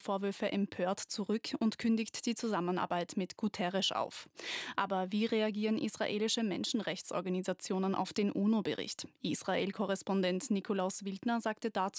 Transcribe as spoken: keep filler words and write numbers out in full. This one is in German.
Vorwürfe empört zurück und kündigt die Zusammenarbeit mit Guterres auf. Aber wie reagieren israelische Menschenrechtsorganisationen auf den UNO-Bericht? Israel-Korrespondent Nikolaus Wildner sagte dazu